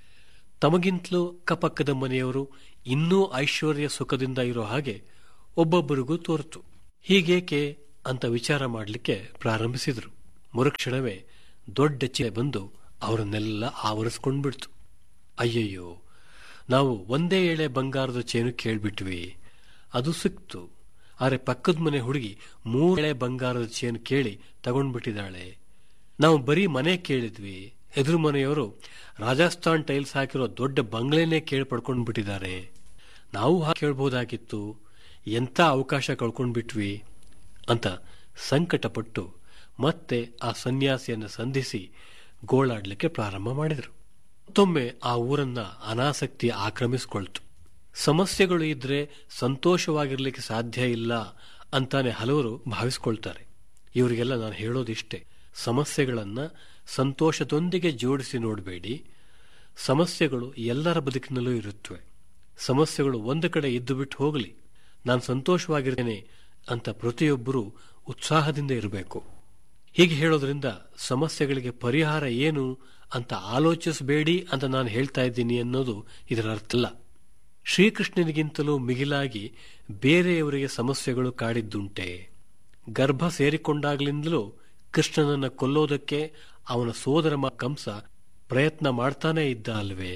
ತಮಗಿಂತಲೂ ಅಕ್ಕಪಕ್ಕದ ಮನೆಯವರು ಇನ್ನೂ ಐಶ್ವರ್ಯ ಸುಖದಿಂದ ಇರೋ ಹಾಗೆ ಒಬ್ಬೊಬ್ಬರಿಗೂ ತೋರಿತು. ಹೀಗೇಕೆ ಅಂತ ವಿಚಾರ ಮಾಡಲಿಕ್ಕೆ ಪ್ರಾರಂಭಿಸಿದರು. ಮರುಕ್ಷಣವೇ ದೊಡ್ಡ ಚಿಲೆ ಬಂದು ಅವರನ್ನೆಲ್ಲ ಆವರಿಸ್ಕೊಂಡ್ಬಿಡ್ತು. ಅಯ್ಯಯ್ಯೋ, ನಾವು ಒಂದೇ ಎಳೆ ಬಂಗಾರದ ಚೇನು ಕೇಳ್ಬಿಟ್ವಿ, ಅದು ಸಿಕ್ತು. ಆದರೆ ಪಕ್ಕದ ಮನೆ ಹುಡುಗಿ ಮೂರು ಎಳೆ ಬಂಗಾರದ ಚೇನು ಕೇಳಿ ತಗೊಂಡ್ಬಿಟ್ಟಿದ್ದಾಳೆ. ನಾವು ಬರೀ ಮನೆ ಕೇಳಿದ್ವಿ, ಎದುರು ಮನೆಯವರು ರಾಜಸ್ಥಾನ್ ಟೈಲ್ಸ್ ಹಾಕಿರೋ ದೊಡ್ಡ ಬಂಗ್ಲೆನೇ ಕೇಳಿ ಪಡ್ಕೊಂಡ್ಬಿಟ್ಟಿದ್ದಾರೆ. ನಾವು ಹಾಗೆ ಕೇಳ್ಬೋದಾಗಿತ್ತು, ಎಂಥ ಅವಕಾಶ ಕಳ್ಕೊಂಡ್ಬಿಟ್ವಿ ಅಂತ ಸಂಕಟಪಟ್ಟು ಮತ್ತೆ ಆ ಸನ್ಯಾಸಿಯನ್ನು ಸಂಧಿಸಿ ಗೋಳಾಡ್ಲಿಕ್ಕೆ ಪ್ರಾರಂಭ ಮಾಡಿದರು. ಮತ್ತೊಮ್ಮೆ ಆ ಊರನ್ನ ಅನಾಸಕ್ತಿ ಆಕ್ರಮಿಸಿಕೊಳ್ತು. ಸಮಸ್ಯೆಗಳು ಇದ್ರೆ ಸಂತೋಷವಾಗಿರ್ಲಿಕ್ಕೆ ಸಾಧ್ಯ ಇಲ್ಲ ಅಂತಾನೆ ಹಲವರು ಭಾವಿಸ್ಕೊಳ್ತಾರೆ. ಇವರಿಗೆಲ್ಲ ನಾನು ಹೇಳೋದಿಷ್ಟೇ, ಸಮಸ್ಯೆಗಳನ್ನ ಸಂತೋಷದೊಂದಿಗೆ ಜೋಡಿಸಿ ನೋಡಬೇಡಿ. ಸಮಸ್ಯೆಗಳು ಎಲ್ಲರ ಬದುಕಿನಲ್ಲೂ ಇರುತ್ತವೆ. ಸಮಸ್ಯೆಗಳು ಒಂದು ಕಡೆ ಇದ್ದು ಬಿಟ್ಟು ಹೋಗಲಿ, ನಾನು ಸಂತೋಷವಾಗಿರ್ತೇನೆ ಅಂತ ಪ್ರತಿಯೊಬ್ಬರೂ ಉತ್ಸಾಹದಿಂದ ಇರಬೇಕು. ಹೀಗೆ ಹೇಳೋದ್ರಿಂದ ಸಮಸ್ಯೆಗಳಿಗೆ ಪರಿಹಾರ ಏನು ಅಂತ ಆಲೋಚಿಸಬೇಡಿ ಅಂತ ನಾನು ಹೇಳ್ತಾ ಇದ್ದೀನಿ ಅನ್ನೋದು ಇದರ ಅರ್ಥ ಅಲ್ಲ. ಶ್ರೀಕೃಷ್ಣನಿಗಿಂತಲೂ ಮಿಗಿಲಾಗಿ ಬೇರೆಯವರಿಗೆ ಸಮಸ್ಯೆಗಳು ಕಾಡಿದ್ದುಂಟೆ. ಗರ್ಭ ಸೇರಿಕೊಂಡಾಗ್ಲಿಂದಲೂ ಕೃಷ್ಣನನ್ನ ಕೊಲ್ಲೋದಕ್ಕೆ ಅವನ ಸೋದರ ಕಂಸ ಪ್ರಯತ್ನ ಮಾಡ್ತಾನೇ ಇದ್ದ ಅಲ್ವೇ?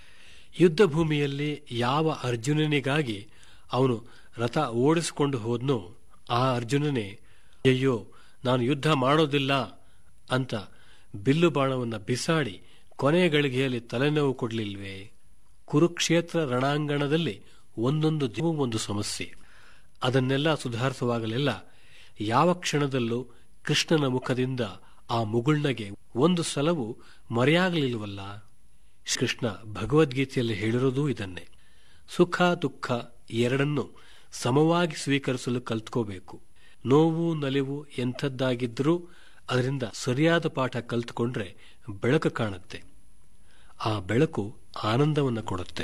ಯುದ್ಧ ಭೂಮಿಯಲ್ಲಿ ಯಾವ ಅರ್ಜುನನಿಗಾಗಿ ಅವನು ರಥ ಓಡಿಸಿಕೊಂಡು ಹೋದ್ನೋ ಆ ಅರ್ಜುನನೇ ಅಯ್ಯೋ ನಾನು ಯುದ್ಧ ಮಾಡೋದಿಲ್ಲ ಅಂತ ಬಿಲ್ಲು ಬಾಣವನ್ನ ಬಿಸಾಡಿ ಕೊನೆಯ ಗಳಿಗೆಯಲ್ಲಿ ತಲೆನೋವು ಕೊಡ್ಲಿಲ್ವೇ? ಕುರುಕ್ಷೇತ್ರ ರಣಾಂಗಣದಲ್ಲಿ ಒಂದೊಂದು ದಿನವೂ ಒಂದು ಸಮಸ್ಯೆ. ಅದನ್ನೆಲ್ಲ ಸುಧಾರಿಸುವಾಗಲೆಲ್ಲ ಯಾವ ಕ್ಷಣದಲ್ಲೂ ಕೃಷ್ಣನ ಮುಖದಿಂದ ಆ ಮುಗುಳ್ನಗೆ ಒಂದು ಸಲವೂ ಮರೆಯಾಗಲಿಲ್ವಲ್ಲ. ಕೃಷ್ಣ ಭಗವದ್ಗೀತೆಯಲ್ಲಿ ಹೇಳಿರೋದು ಇದನ್ನೇ. ಸುಖ ದುಃಖ ಎರಡನ್ನೂ ಸಮವಾಗಿ ಸ್ವೀಕರಿಸಲು ಕಲ್ತ್ಕೋಬೇಕು. ನೋವು ನಲಿವು ಎಂಥದ್ದಾಗಿದ್ರೂ ಅದರಿಂದ ಸರಿಯಾದ ಪಾಠ ಕಲ್ತ್ಕೊಂಡ್ರೆ ಬೆಳಕು ಕಾಣುತ್ತೆ. ಆ ಬೆಳಕು ಆನಂದವನ್ನು ಕೊಡುತ್ತೆ.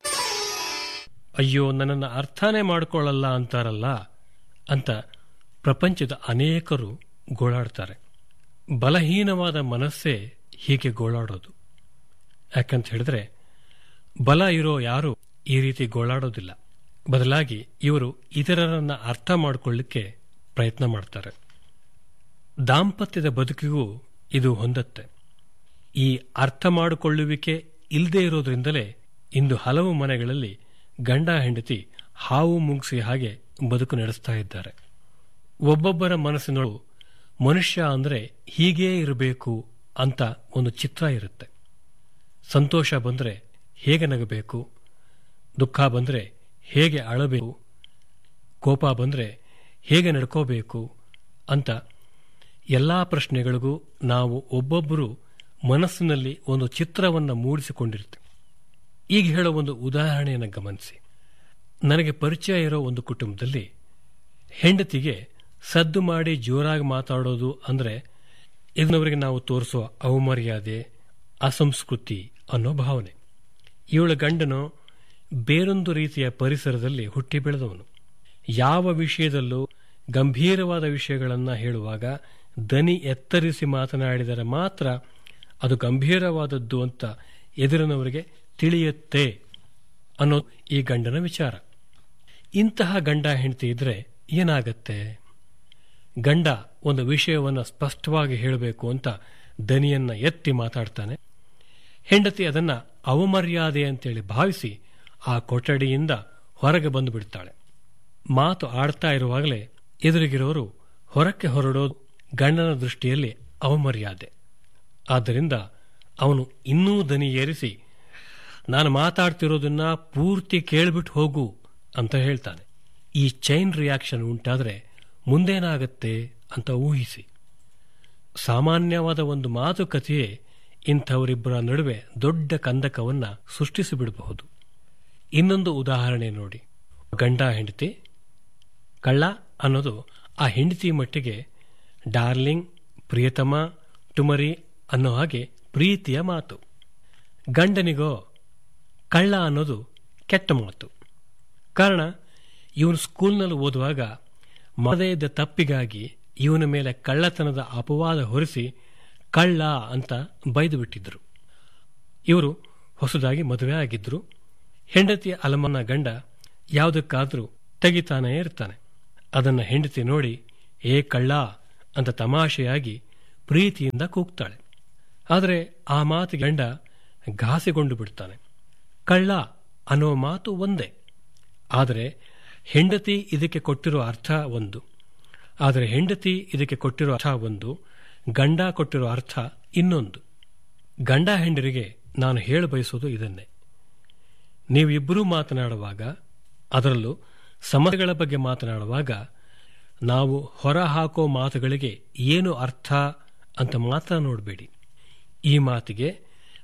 ಅಯ್ಯೋ ನನ್ನನ್ನು ಅರ್ಥನೇ ಮಾಡಿಕೊಳ್ಳಲ್ಲ ಅಂತಾರಲ್ಲ ಅಂತ ಪ್ರಪಂಚದ ಅನೇಕರು ಗೋಳಾಡ್ತಾರೆ. ಬಲಹೀನವಾದ ಮನಸ್ಸೇ ಹೀಗೆ ಗೋಳಾಡೋದು. ಯಾಕಂತ ಹೇಳಿದ್ರೆ ಬಲ ಇರೋ ಯಾರು ಈ ರೀತಿ ಗೋಳಾಡೋದಿಲ್ಲ. ಬದಲಾಗಿ ಇವರು ಇತರರನ್ನ ಅರ್ಥ ಮಾಡಿಕೊಳ್ಳಿಕ್ಕೆ ಪ್ರಯತ್ನ ಮಾಡ್ತಾರೆ. ದಾಂಪತ್ಯದ ಬದುಕಿಗೂ ಇದು ಹೊಂದತ್ತೆ. ಈ ಅರ್ಥ ಮಾಡಿಕೊಳ್ಳುವಿಕೆ ಇಲ್ಲದೆ ಇರೋದ್ರಿಂದಲೇ ಇಂದು ಹಲವು ಮನೆಗಳಲ್ಲಿ ಗಂಡ ಹೆಂಡತಿ ಹಾವು ಮುಂಗಿಸಿ ಹಾಗೆ ಬದುಕು ನಡೆಸ್ತಾ ಇದ್ದಾರೆ. ಒಬ್ಬೊಬ್ಬರ ಮನಸ್ಸಿನೊಳಗೂ ಮನುಷ್ಯ ಅಂದ್ರೆ ಹೀಗೇ ಇರಬೇಕು ಅಂತ ಒಂದು ಚಿತ್ರ ಇರುತ್ತೆ. ಸಂತೋಷ ಬಂದ್ರೆ ಹೇಗೆ ನಗಬೇಕು, ದುಃಖ ಬಂದ್ರೆ ಹೇಗೆ ಅಳಬೇಕು, ಕೋಪ ಬಂದ್ರೆ ಹೇಗೆ ನಡ್ಕೋಬೇಕು ಅಂತ ಎಲ್ಲಾ ಪ್ರಶ್ನೆಗಳಿಗೂ ನಾವು ಒಬ್ಬೊಬ್ಬರು ಮನಸ್ಸಿನಲ್ಲಿ ಒಂದು ಚಿತ್ರವನ್ನು ಮೂಡಿಸಿಕೊಂಡಿರ್ತೇವೆ. ಈಗ ಹೇಳೋ ಒಂದು ಉದಾಹರಣೆಯನ್ನು ಗಮನಿಸಿ. ನನಗೆ ಪರಿಚಯ ಇರೋ ಒಂದು ಕುಟುಂಬದಲ್ಲಿ ಹೆಂಡತಿಗೆ ಸದ್ದು ಮಾಡಿ ಜೋರಾಗಿ ಮಾತಾಡೋದು ಅಂದರೆ ಇದನ್ನವರಿಗೆ ನಾವು ತೋರಿಸುವ ಅವಮರ್ಯಾದೆ, ಅಸಂಸ್ಕೃತಿ ಅನ್ನೋ ಭಾವನೆ. ಇವಳ ಗಂಡನು ಬೇರೊಂದು ರೀತಿಯ ಪರಿಸರದಲ್ಲಿ ಹುಟ್ಟಿ ಬೆಳೆದವನು. ಯಾವ ವಿಷಯದಲ್ಲೂ ಗಂಭೀರವಾದ ವಿಷಯಗಳನ್ನು ಹೇಳುವಾಗ ದನಿ ಎತ್ತರಿಸಿ ಮಾತನಾಡಿದರೆ ಮಾತ್ರ ಅದು ಗಂಭೀರವಾದದ್ದು ಅಂತ ಎದುರಿನವರಿಗೆ ತಿಳಿಯುತ್ತೆ ಅನ್ನೋದು ಈ ಗಂಡನ ವಿಚಾರ. ಇಂತಹ ಗಂಡ ಹೆಂಡತಿ ಇದ್ರೆ ಏನಾಗತ್ತೆ? ಗಂಡ ಒಂದು ವಿಷಯವನ್ನು ಸ್ಪಷ್ಟವಾಗಿ ಹೇಳಬೇಕು ಅಂತ ದನಿಯನ್ನ ಎತ್ತಿ ಮಾತಾಡ್ತಾನೆ. ಹೆಂಡತಿ ಅದನ್ನ ಅವಮರ್ಯಾದೆ ಅಂತೇಳಿ ಭಾವಿಸಿ ಆ ಕೊಠಡಿಯಿಂದ ಹೊರಗೆ ಬಂದು ಬಿಡ್ತಾಳೆ. ಮಾತು ಆಡ್ತಾ ಇರುವಾಗಲೇ ಎದುರಿಗಿರೋರು ಹೊರಕ್ಕೆ ಹೊರಡೋದು ಗಂಡನ ದೃಷ್ಟಿಯಲ್ಲಿ ಅವಮರ್ಯಾದೆ. ಆದ್ದರಿಂದ ಅವನು ಇನ್ನೂ ದನಿ ಏರಿಸಿ, ನಾನು ಮಾತಾಡ್ತಿರೋದನ್ನ ಪೂರ್ತಿ ಕೇಳ್ಬಿಟ್ಟು ಹೋಗು ಅಂತ ಹೇಳ್ತಾನೆ. ಈ ಚೈನ್ ರಿಯಾಕ್ಷನ್ ಉಂಟಾದರೆ ಮುಂದೇನಾಗತ್ತೆ ಅಂತ ಊಹಿಸಿ. ಸಾಮಾನ್ಯವಾದ ಒಂದು ಮಾತುಕತೆಯೇ ಇಂಥವರಿಬ್ಬರ ನಡುವೆ ದೊಡ್ಡ ಕಂದಕವನ್ನ ಸೃಷ್ಟಿಸಿಬಿಡಬಹುದು. ಇನ್ನೊಂದು ಉದಾಹರಣೆ ನೋಡಿ. ಗಂಡ ಹೆಂಡತಿ. ಕಳ್ಳ ಅನ್ನೋದು ಆ ಹೆಂಡತಿ ಮಟ್ಟಿಗೆ ಡಾರ್ಲಿಂಗ್, ಪ್ರಿಯತಮ, ಟುಮರಿ ಅನ್ನೋ ಹಾಗೆ ಪ್ರೀತಿಯ ಮಾತು. ಗಂಡನಿಗೋ ಕಳ್ಳ ಅನ್ನೋದು ಕೆಟ್ಟ ಮಾತು. ಕಾರಣ, ಇವನು ಸ್ಕೂಲ್ನಲ್ಲಿ ಓದುವಾಗ ಮಾಡದೇ ಇದ್ದ ತಪ್ಪಿಗಾಗಿ ಇವನ ಮೇಲೆ ಕಳ್ಳತನದ ಅಪವಾದ ಹೊರಿಸಿ ಕಳ್ಳ ಅಂತ ಬೈದು ಬಿಟ್ಟಿದ್ರು. ಇವರು ಹೊಸದಾಗಿ ಮದುವೆ ಆಗಿದ್ರು. ಹೆಂಡತಿಯ ಅಲಮನ ಗಂಡ ಯಾವುದಕ್ಕಾದ್ರೂ ತೆಗಿತಾನೇ ಇರ್ತಾನೆ. ಅದನ್ನ ಹೆಂಡತಿ ನೋಡಿ ಏ ಕಳ್ಳ ಅಂತ ತಮಾಷೆಯಾಗಿ ಪ್ರೀತಿಯಿಂದ ಕೂಗ್ತಾಳೆ. ಆದರೆ ಆ ಮಾತು ಗಂಡ ಘಾಸಿಗೊಂಡು ಬಿಡ್ತಾನೆ. ಕಳ್ಳ ಅನ್ನೋ ಮಾತು ಒಂದೇ, ಆದರೆ ಹೆಂಡತಿ ಇದಕ್ಕೆ ಕೊಟ್ಟಿರೋ ಅರ್ಥ ಒಂದು. ಆದರೆ ಹೆಂಡತಿ ಇದಕ್ಕೆ ಕೊಟ್ಟಿರೋ ಅರ್ಥ ಒಂದು, ಗಂಡ ಕೊಟ್ಟಿರೋ ಅರ್ಥ ಇನ್ನೊಂದು. ಗಂಡ ಹೆಂಡರಿಗೆ ನಾನು ಹೇಳ ಬಯಸೋದು ಇದನ್ನೇ. ನೀವಿಬ್ಬರೂ ಮಾತನಾಡುವಾಗ, ಅದರಲ್ಲೂ ಸಮಸ್ಯೆಗಳ ಬಗ್ಗೆ ಮಾತನಾಡುವಾಗ, ನಾವು ಹೊರ ಹಾಕೋ ಮಾತುಗಳಿಗೆ ಏನು ಅರ್ಥ ಅಂತ ಮಾತ್ರ ನೋಡಬೇಡಿ. ಈ ಮಾತಿಗೆ